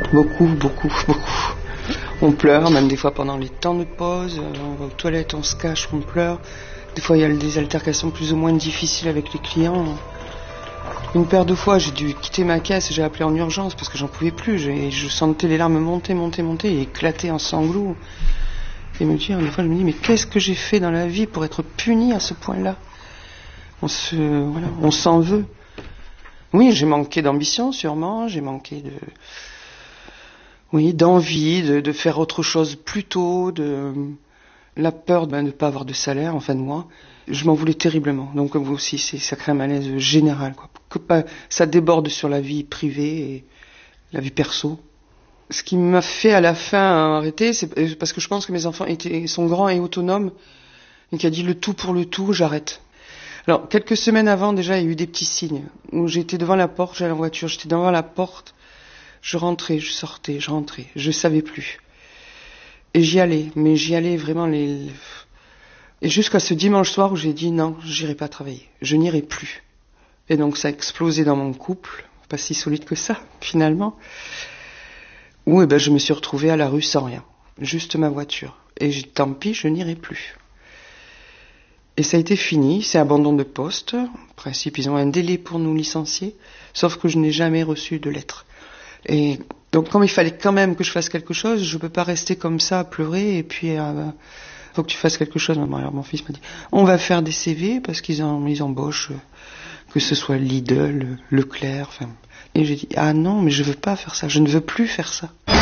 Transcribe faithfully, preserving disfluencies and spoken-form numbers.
Beaucoup, beaucoup, beaucoup. On pleure, même des fois pendant les temps de pause, on va aux toilettes, on se cache, on pleure. Des fois il y a des altercations plus ou moins difficiles avec les clients. Une paire de fois j'ai dû quitter ma caisse, j'ai appelé en urgence parce que j'en pouvais plus. J'ai, je sentais les larmes monter, monter, monter et éclater en sanglots. Et me dire, des fois je me dis, mais qu'est-ce que j'ai fait dans la vie pour être puni à ce point-là? On se, voilà, on s'en veut. Oui, j'ai manqué d'ambition sûrement, j'ai manqué de... Oui, d'envie, de, de faire autre chose plus tôt, de la peur ben, de ne pas avoir de salaire en fin de mois. Je m'en voulais terriblement. Donc vous aussi, c'est, ça crée un malaise général, quoi. Que pas, ça déborde sur la vie privée et la vie perso. Ce qui m'a fait à la fin arrêter, c'est parce que je pense que mes enfants étaient, sont grands et autonomes, et qui a dit le tout pour le tout, j'arrête. Alors, quelques semaines avant, déjà, il y a eu des petits signes. Où j'étais devant la porte, j'allais en voiture, j'étais devant la porte, je rentrais, je sortais, je rentrais, je savais plus. Et j'y allais, mais j'y allais vraiment les... Et jusqu'à ce dimanche soir où j'ai dit non, j'irai pas travailler, je n'irai plus. Et donc ça a explosé dans mon couple, pas si solide que ça, finalement. Où eh ben, je me suis retrouvée à la rue sans rien, juste ma voiture. Et j'ai dit tant pis, je n'irai plus. Et ça a été fini, c'est abandon de poste. En principe, ils ont un délai pour nous licencier, sauf que je n'ai jamais reçu de lettre. Et donc, comme il fallait quand même que je fasse quelque chose, je peux pas rester comme ça à pleurer et puis euh, faut que tu fasses quelque chose. Alors mon fils m'a dit, on va faire des C V parce qu'ils en, ils embauchent, que ce soit Lidl, Leclerc, enfin. Et j'ai dit, ah non, mais je veux pas faire ça, je ne veux plus faire ça.